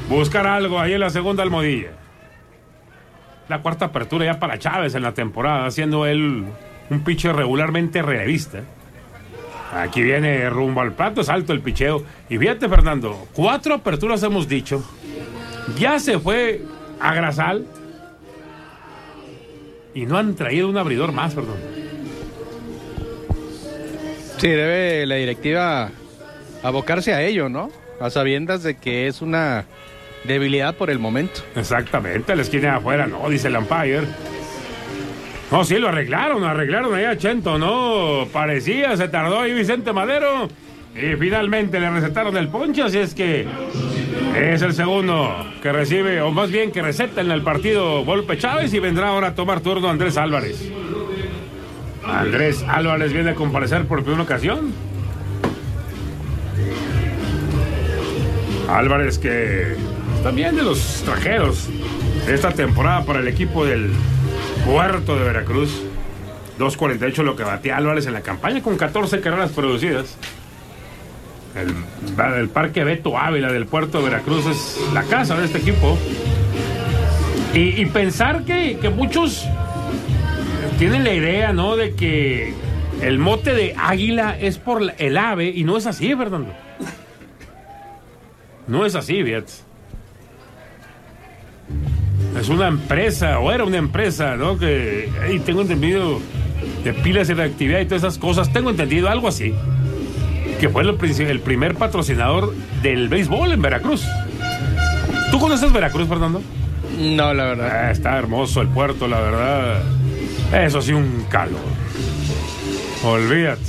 buscar algo ahí en la segunda almohadilla. La cuarta apertura ya para Chávez en la temporada, siendo él un pitcher regularmente relevista. Aquí viene rumbo al plato, es alto el picheo. Y fíjate, Fernando, 4 aperturas hemos dicho. Ya se fue a Grasal y no han traído un abridor más, perdón. Sí, debe la directiva abocarse a ello, ¿no? A sabiendas de que es una debilidad por el momento. Exactamente, la esquina de afuera, no, dice el umpire. No, sí, lo arreglaron ahí a Chento, ¿no? Parecía, se tardó ahí Vicente Madero. Y finalmente le recetaron el ponche, así es que es el segundo que recibe, o más bien que receta en el partido Volpe Chávez, y vendrá ahora a tomar turno Andrés Álvarez. Andrés Álvarez viene a comparecer por primera ocasión. Álvarez, que también de los extranjeros esta temporada para el equipo del Puerto de Veracruz. 2.48 lo que batea Álvarez en la campaña, con 14 carreras producidas. El Parque Beto Ávila del Puerto de Veracruz es la casa de este equipo. Y pensar que muchos tienen la idea, ¿no?, de que el mote de águila es por el ave, y no es así, Fernando. No es así, fíjate. Es una empresa, o era una empresa, ¿no?, que tengo entendido de pilas y de actividad y todas esas cosas. Tengo entendido algo así, que fue el primer patrocinador del béisbol en Veracruz. ¿Tú conoces Veracruz, Fernando? No, la verdad. Está hermoso el puerto, la verdad. Eso sí, un calor. Olvídate.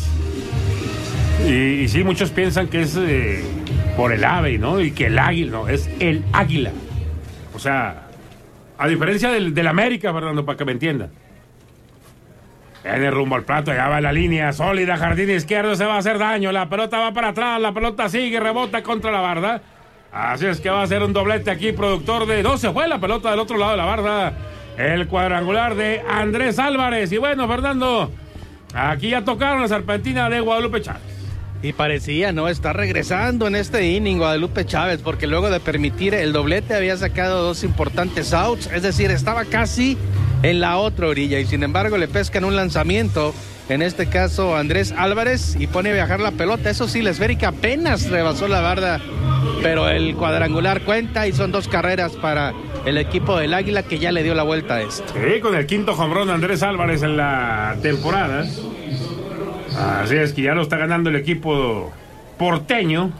Y sí, muchos piensan que es por el ave, ¿no? Y que el águila, no, es el águila. O sea, a diferencia del América, Fernando, para que me entiendan. En el rumbo al plato, ya va la línea sólida, jardín izquierdo, se va a hacer daño. La pelota va para atrás, la pelota sigue, rebota contra la barda. Así es que va a ser un doblete aquí, productor de... No, se fue la pelota del otro lado de la barda. El cuadrangular de Andrés Álvarez. Y bueno, Fernando, aquí ya tocaron la serpentina de Guadalupe Chávez. Y parecía, ¿no?, está regresando en este inning Guadalupe Chávez, porque luego de permitir el doblete había sacado 2 importantes outs, es decir, estaba casi en la otra orilla, y sin embargo le pescan un lanzamiento, en este caso Andrés Álvarez, y pone a viajar la pelota. Eso sí, la esférica apenas rebasó la barda, pero el cuadrangular cuenta, y son 2 carreras para el equipo del Águila, que ya le dio la vuelta a esto. Sí, con el 5º jonrón de Andrés Álvarez en la temporada. Así es que ya lo está ganando el equipo porteño.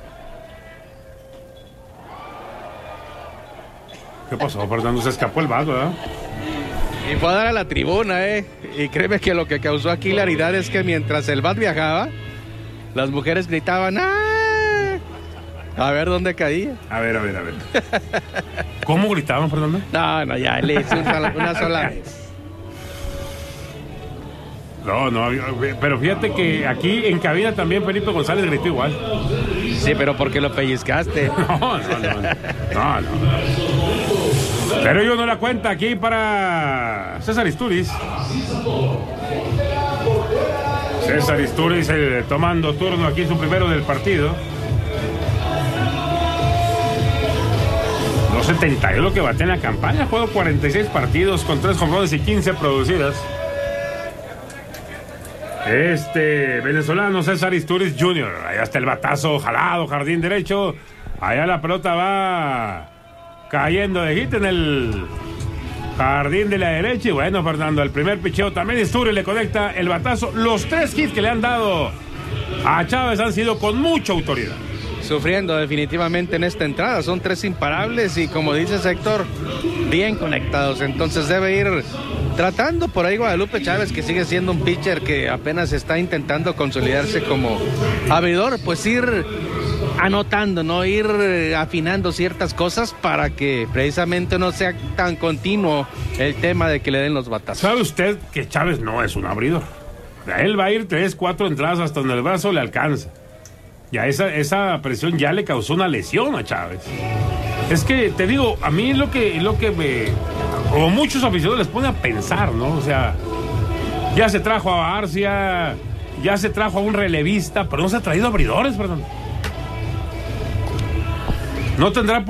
¿Qué pasó, Fernando? Se escapó el vaso, ¿verdad? Y fue a dar a la tribuna, y créeme que lo que causó aquí hilaridad es que mientras el bat viajaba, las mujeres gritaban ¡ah! A ver dónde caía. A ver. ¿Cómo gritaban, Fernando? No, ya le hice una sola vez. No, pero fíjate que aquí en cabina también Felipe González gritó igual. Sí, pero porque lo pellizcaste. No. Pero yo no la cuenta aquí para César Isturiz. César Isturiz tomando turno aquí, su primero del partido. 2.72 lo que bate en la campaña. Juego 46 partidos con 3 jonrones y 15 producidas. Venezolano César Isturiz Jr. Allá está el batazo jalado, jardín derecho. Allá la pelota va cayendo de hit en el jardín de la derecha. Y bueno, Fernando, el primer picheo también Isturiz le conecta el batazo. Los 3 hits que le han dado a Chávez han sido con mucha autoridad. Sufriendo definitivamente en esta entrada. Son 3 imparables y, como dices, Héctor, bien conectados. Entonces debe ir tratando por ahí Guadalupe Chávez, que sigue siendo un pitcher que apenas está intentando consolidarse como abridor, pues ir anotando, ¿no? Ir afinando ciertas cosas para que precisamente no sea tan continuo el tema de que le den los batazos. ¿Sabe usted que Chávez no es un abridor? Él va a ir 3, 4 entradas hasta donde el brazo le alcanza. Ya esa presión ya le causó una lesión a Chávez. Es que, te digo, a mí lo que me... Como muchos aficionados les pone a pensar, ¿no? O sea, ya se trajo a Barcia, ya se trajo a un relevista, pero no se ha traído abridores, perdón. No tendrá